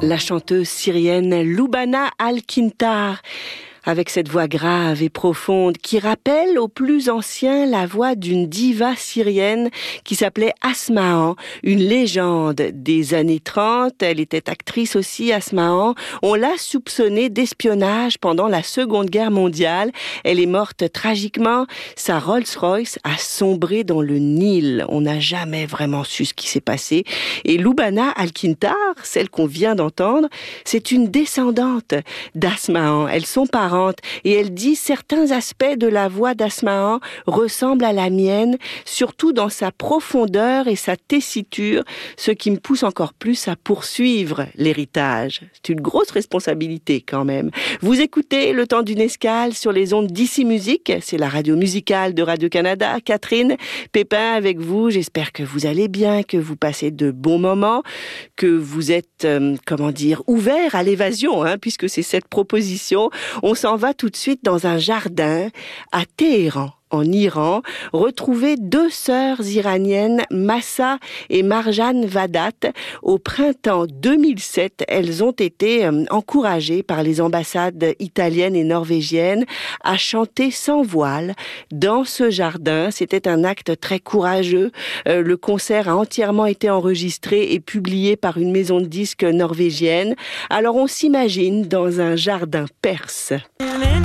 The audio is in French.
la chanteuse syrienne Lubana Al-Kintar, avec cette voix grave et profonde qui rappelle aux plus anciens la voix d'une diva syrienne qui s'appelait Asma'an, une légende des années 30. Elle était actrice aussi, Asma'an. On l'a soupçonnée d'espionnage pendant la Seconde Guerre mondiale. Elle est morte tragiquement. Sa Rolls-Royce a sombré dans le Nil. On n'a jamais vraiment su ce qui s'est passé. Et Lubana Al-Kintar, celle qu'on vient d'entendre, c'est une descendante d'Asma'an. Elles sont parentes. Et elle dit certains aspects de la voix d'Asma'an ressemblent à la mienne, surtout dans sa profondeur et sa tessiture, ce qui me pousse encore plus à poursuivre l'héritage. C'est une grosse responsabilité quand même. Vous écoutez Le Temps d'une escale sur les ondes d'Ici Musique, c'est la radio musicale de Radio-Canada. Catherine Pépin avec vous, j'espère que vous allez bien, que vous passez de bons moments, que vous êtes, ouvert à l'évasion, puisque c'est cette proposition. On s'en va tout de suite dans un jardin à Téhéran, en Iran, retrouver deux sœurs iraniennes, Massa et Marjan Vadat. Au printemps 2007, elles ont été encouragées par les ambassades italiennes et norvégiennes à chanter sans voile dans ce jardin. C'était un acte très courageux. Le concert a entièrement été enregistré et publié par une maison de disques norvégienne. Alors on s'imagine dans un jardin perse.